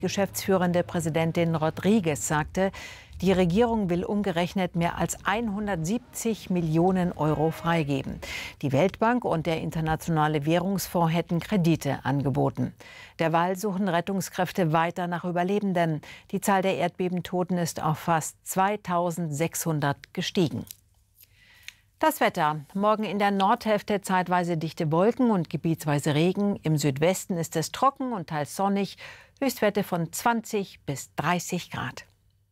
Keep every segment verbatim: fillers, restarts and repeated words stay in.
Geschäftsführende Präsidentin Rodriguez sagte, die Regierung will umgerechnet mehr als hundertsiebzig Millionen Euro freigeben. Die Weltbank und der Internationale Währungsfonds hätten Kredite angeboten. Derweil suchen Rettungskräfte weiter nach Überlebenden. Die Zahl der Erdbebentoten ist auf fast zweitausendsechshundert gestiegen. Das Wetter. Morgen in der Nordhälfte zeitweise dichte Wolken und gebietsweise Regen. Im Südwesten ist es trocken und teils sonnig. Höchstwerte von zwanzig bis dreißig Grad.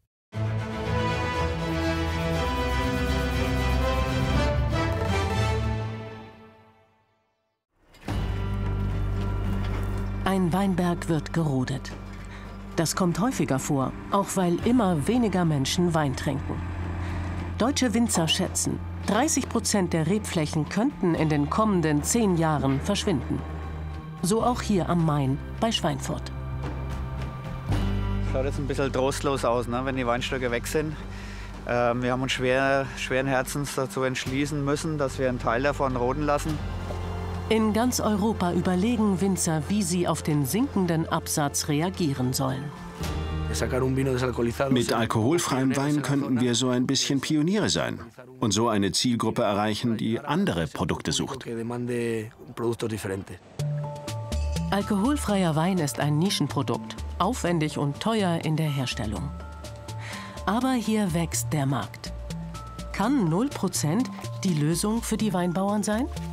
Ein Weinberg wird gerodet. Das kommt häufiger vor, auch weil immer weniger Menschen Wein trinken. Deutsche Winzer schätzen, dreißig Prozent der Rebflächen könnten in den kommenden zehn Jahren verschwinden. So auch hier am Main bei Schweinfurt. Schaut jetzt ein bisschen trostlos aus, ne, wenn die Weinstöcke weg sind. Ähm, wir haben uns schwer, schweren Herzens dazu entschließen müssen, dass wir einen Teil davon roden lassen. In ganz Europa überlegen Winzer, wie sie auf den sinkenden Absatz reagieren sollen. Mit alkoholfreiem Wein könnten wir so ein bisschen Pioniere sein und so eine Zielgruppe erreichen, die andere Produkte sucht. Alkoholfreier Wein ist ein Nischenprodukt, aufwendig und teuer in der Herstellung. Aber hier wächst der Markt. Kann null Prozent die Lösung für die Weinbauern sein?